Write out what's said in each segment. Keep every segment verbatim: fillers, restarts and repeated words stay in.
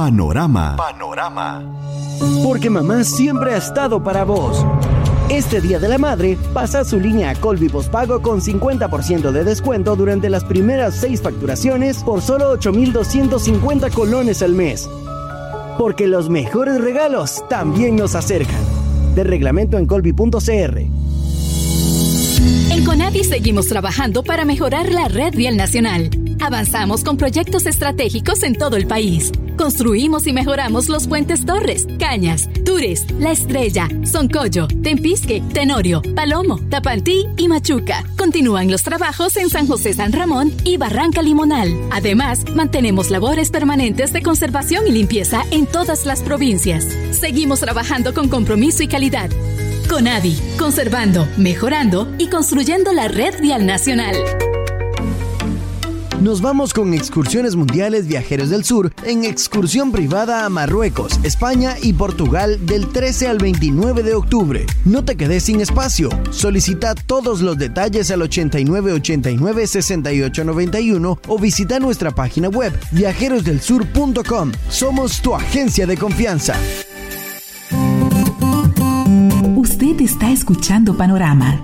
Panorama. Panorama. Porque mamá siempre ha estado para vos. Este Día de la Madre, pasa su línea a Colby Postpago con cincuenta por ciento de descuento durante las primeras seis facturaciones por solo ocho mil doscientos cincuenta colones al mes. Porque los mejores regalos también nos acercan. De reglamento en colby punto c r. En Conavi seguimos trabajando para mejorar la red vial nacional. Avanzamos con proyectos estratégicos en todo el país. Construimos y mejoramos los puentes Torres, Cañas, Tures, La Estrella, Soncoyo, Tempisque, Tenorio, Palomo, Tapantí y Machuca. Continúan los trabajos en San José San Ramón y Barranca Limonal. Además, mantenemos labores permanentes de conservación y limpieza en todas las provincias. Seguimos trabajando con compromiso y calidad. Conavi, conservando, mejorando y construyendo la red vial nacional. Nos vamos con Excursiones Mundiales Viajeros del Sur en excursión privada a Marruecos, España y Portugal del trece al veintinueve de octubre. No te quedes sin espacio. Solicita todos los detalles al ochenta y nueve ochenta y nueve sesenta y ocho noventa y uno o visita nuestra página web viajeros del sur punto com. Somos tu agencia de confianza. Usted está escuchando Panorama.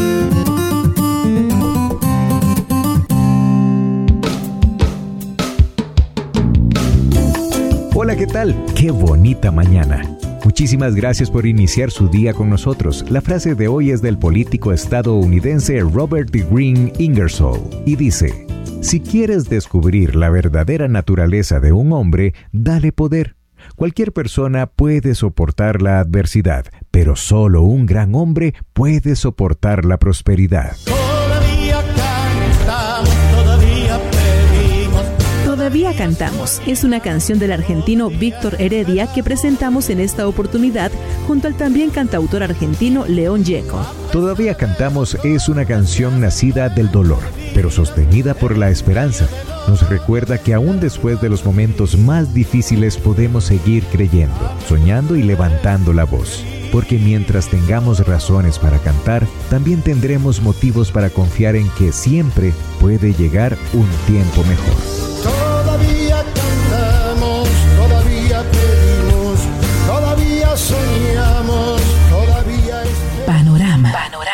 Hola, ¿qué tal? ¡Qué bonita mañana! Muchísimas gracias por iniciar su día con nosotros. La frase de hoy es del político estadounidense Robert Greene Ingersoll y dice: si quieres descubrir la verdadera naturaleza de un hombre, dale poder. Cualquier persona puede soportar la adversidad, pero solo un gran hombre puede soportar la prosperidad. Todavía cantamos. Es una canción del argentino Víctor Heredia que presentamos en esta oportunidad junto al también cantautor argentino León Gieco. Todavía cantamos es una canción nacida del dolor, pero sostenida por la esperanza. Nos recuerda que aún después de los momentos más difíciles podemos seguir creyendo, soñando y levantando la voz. Porque mientras tengamos razones para cantar, también tendremos motivos para confiar en que siempre puede llegar un tiempo mejor. Todavía cantamos, todavía pedimos, todavía soñamos, todavía es... Panorama. Panorama.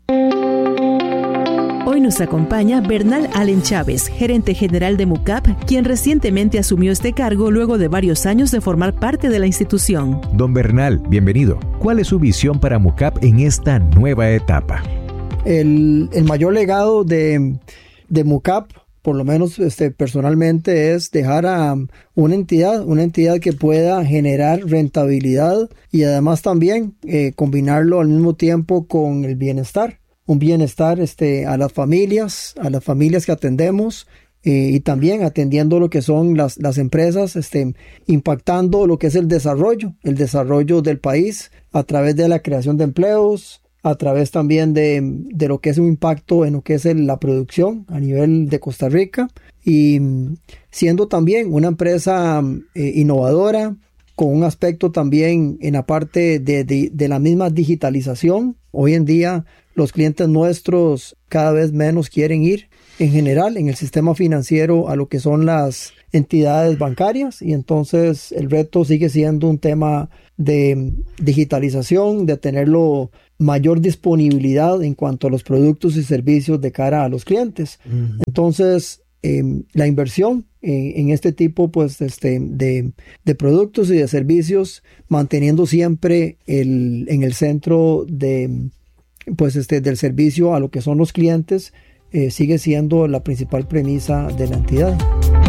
Hoy nos acompaña Bernal Allen Chávez, gerente general de MUCAP, quien recientemente asumió este cargo luego de varios años de formar parte de la institución. Don Bernal, bienvenido. ¿Cuál es su visión para MUCAP en esta nueva etapa? El, el mayor legado de, de MUCAP, por lo menos este, personalmente, es dejar a una entidad, una entidad que pueda generar rentabilidad y además también eh, combinarlo al mismo tiempo con el bienestar. Un bienestar este, a las familias, a las familias que atendemos eh, y también atendiendo lo que son las, las empresas, este, impactando lo que es el desarrollo, el desarrollo del país a través de la creación de empleos, a través también de, de lo que es un impacto en lo que es el, la producción a nivel de Costa Rica y siendo también una empresa eh, innovadora, con un aspecto también en la parte de, de, de la misma digitalización. Hoy en día los clientes nuestros cada vez menos quieren ir en general en el sistema financiero a lo que son las entidades bancarias y entonces el reto sigue siendo un tema de digitalización, de tenerlo mayor disponibilidad en cuanto a los productos y servicios de cara a los clientes. Uh-huh. Entonces eh, la inversión en, en este tipo pues, este, de, de productos y de servicios, manteniendo siempre el, en el centro de pues este del servicio a lo que son los clientes, eh, sigue siendo la principal premisa de la entidad.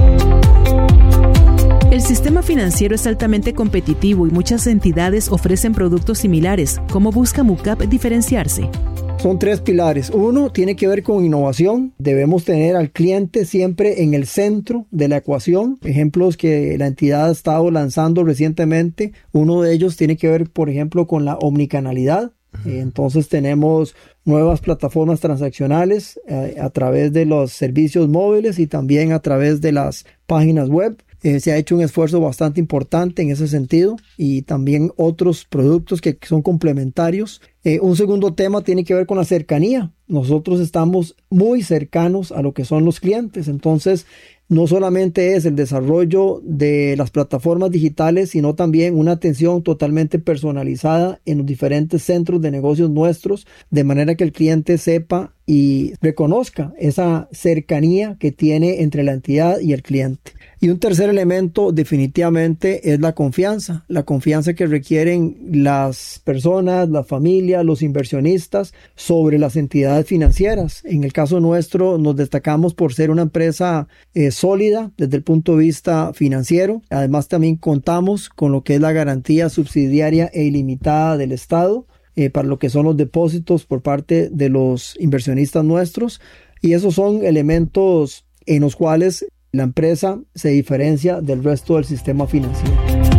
El sistema financiero es altamente competitivo y muchas entidades ofrecen productos similares. ¿Cómo busca MUCAP diferenciarse? Son tres pilares. Uno tiene que ver con innovación. Debemos tener al cliente siempre en el centro de la ecuación. Ejemplos que la entidad ha estado lanzando recientemente. Uno de ellos tiene que ver, por ejemplo, con la omnicanalidad. Entonces tenemos nuevas plataformas transaccionales eh, a través de los servicios móviles y también a través de las páginas web Eh, se ha hecho un esfuerzo bastante importante en ese sentido y también otros productos que son complementarios. Eh, un segundo tema tiene que ver con la cercanía. Nosotros estamos muy cercanos a lo que son los clientes, entonces no solamente es el desarrollo de las plataformas digitales, sino también una atención totalmente personalizada en los diferentes centros de negocios nuestros, de manera que el cliente sepa y reconozca esa cercanía que tiene entre la entidad y el cliente. Y un tercer elemento definitivamente es la confianza, la confianza que requieren las personas, las familias, los inversionistas sobre las entidades financieras. En el caso nuestro nos destacamos por ser una empresa eh, sólida desde el punto de vista financiero. Además también contamos con lo que es la garantía subsidiaria e ilimitada del Estado eh, para lo que son los depósitos por parte de los inversionistas nuestros. Y esos son elementos en los cuales la empresa se diferencia del resto del sistema financiero.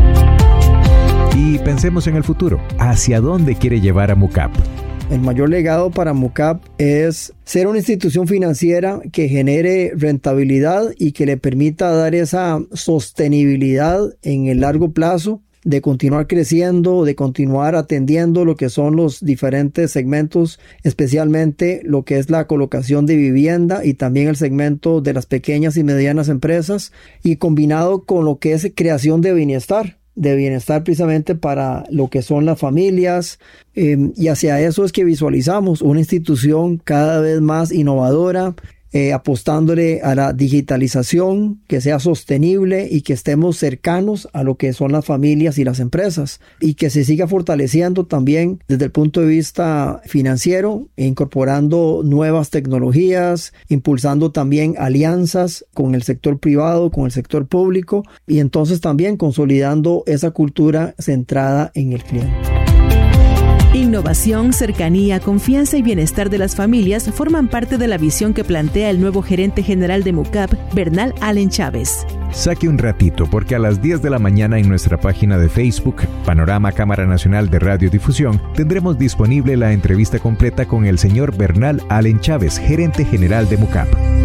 Y pensemos en el futuro. ¿Hacia dónde quiere llevar a MUCAP? El mayor legado para MUCAP es ser una institución financiera que genere rentabilidad y que le permita dar esa sostenibilidad en el largo plazo, de continuar creciendo, de continuar atendiendo lo que son los diferentes segmentos, especialmente lo que es la colocación de vivienda y también el segmento de las pequeñas y medianas empresas, y combinado con lo que es creación de bienestar, de bienestar precisamente para lo que son las familias, eh, y hacia eso es que visualizamos una institución cada vez más innovadora, Eh, apostándole a la digitalización, que sea sostenible y que estemos cercanos a lo que son las familias y las empresas, y que se siga fortaleciendo también desde el punto de vista financiero, incorporando nuevas tecnologías, impulsando también alianzas con el sector privado, con el sector público, y entonces también consolidando esa cultura centrada en el cliente. Innovación, cercanía, confianza y bienestar de las familias forman parte de la visión que plantea el nuevo gerente general de MUCAP, Bernal Allen Chávez. Saque un ratito porque a las diez de la mañana en nuestra página de Facebook, Panorama Cámara Nacional de Radiodifusión, tendremos disponible la entrevista completa con el señor Bernal Allen Chávez, gerente general de MUCAP.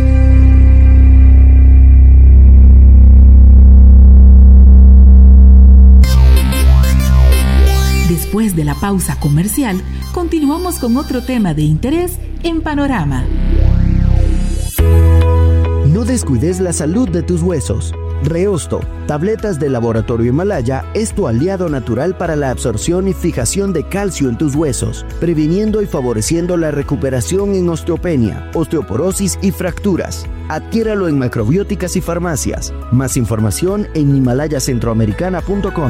Después de la pausa comercial, continuamos con otro tema de interés en Panorama. No descuides la salud de tus huesos. Reosto, tabletas de Laboratorio Himalaya, es tu aliado natural para la absorción y fijación de calcio en tus huesos, previniendo y favoreciendo la recuperación en osteopenia, osteoporosis y fracturas. Adquiéralo en macrobióticas y farmacias. Más información en himalaya centroamericana punto com.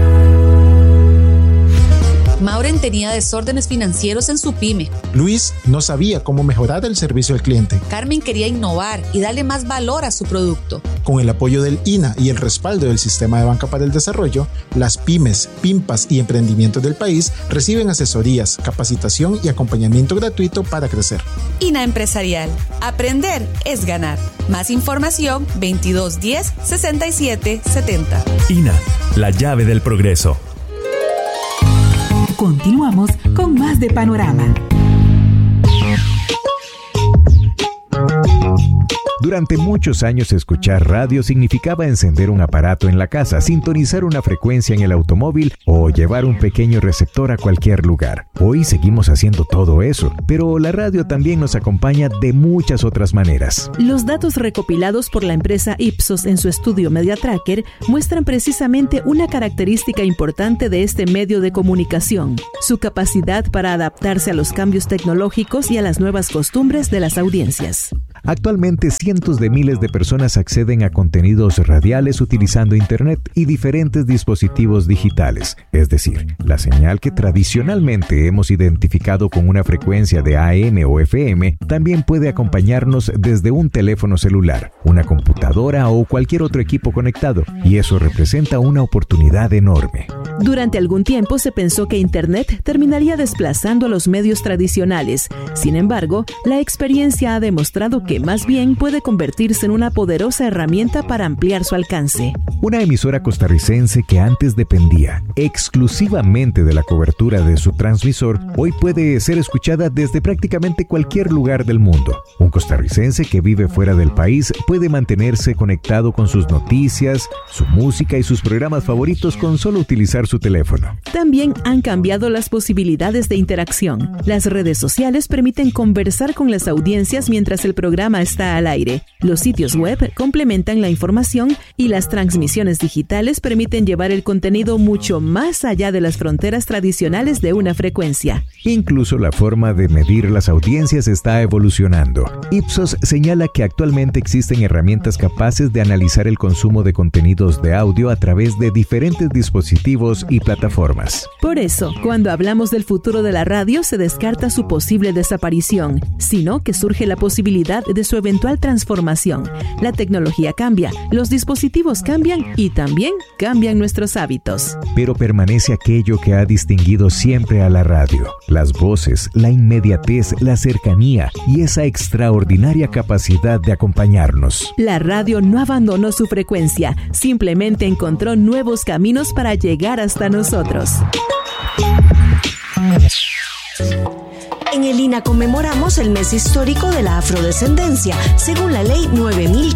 Mauren tenía desórdenes financieros en su pyme. Luis no sabía cómo mejorar el servicio al cliente. Carmen quería innovar y darle más valor a su producto. Con el apoyo del I N A y el respaldo del Sistema de Banca para el Desarrollo, las pymes, PIMPAS y emprendimientos del país reciben asesorías, capacitación y acompañamiento gratuito para crecer. I N A Empresarial. Aprender es ganar. Más información veintidós diez sesenta y siete setenta. I N A, la llave del progreso. Continuamos con más de Panorama. Durante muchos años escuchar radio significaba encender un aparato en la casa, sintonizar una frecuencia en el automóvil o llevar un pequeño receptor a cualquier lugar. Hoy seguimos haciendo todo eso, pero la radio también nos acompaña de muchas otras maneras. Los datos recopilados por la empresa Ipsos en su estudio Media Tracker muestran precisamente una característica importante de este medio de comunicación: su capacidad para adaptarse a los cambios tecnológicos y a las nuevas costumbres de las audiencias. Actualmente, cientos de miles de personas acceden a contenidos radiales utilizando Internet y diferentes dispositivos digitales. Es decir, la señal que tradicionalmente hemos identificado con una frecuencia de A M o F M también puede acompañarnos desde un teléfono celular, una computadora o cualquier otro equipo conectado, y eso representa una oportunidad enorme. Durante algún tiempo se pensó que Internet terminaría desplazando a los medios tradicionales. Sin embargo, la experiencia ha demostrado que que más bien puede convertirse en una poderosa herramienta para ampliar su alcance. Una emisora costarricense que antes dependía exclusivamente de la cobertura de su transmisor, hoy puede ser escuchada desde prácticamente cualquier lugar del mundo. Un costarricense que vive fuera del país puede mantenerse conectado con sus noticias, su música y sus programas favoritos con solo utilizar su teléfono. También han cambiado las posibilidades de interacción. Las redes sociales permiten conversar con las audiencias mientras el programa está al aire. Los sitios web complementan la información y las transmisiones digitales permiten llevar el contenido mucho más allá de las fronteras tradicionales de una frecuencia. Incluso la forma de medir las audiencias está evolucionando. Ipsos señala que actualmente existen herramientas capaces de analizar el consumo de contenidos de audio a través de diferentes dispositivos y plataformas. Por eso, cuando hablamos del futuro de la radio, se descarta su posible desaparición, sino que surge la posibilidad de su eventual transformación. La tecnología cambia, los dispositivos cambian y también cambian nuestros hábitos. Pero permanece aquello que ha distinguido siempre a la radio: las voces, la inmediatez, la cercanía y esa extraordinaria capacidad de acompañarnos. La radio no abandonó su frecuencia, simplemente encontró nuevos caminos para llegar hasta nosotros. En el I N A conmemoramos el mes histórico de la afrodescendencia, según la Ley nueve mil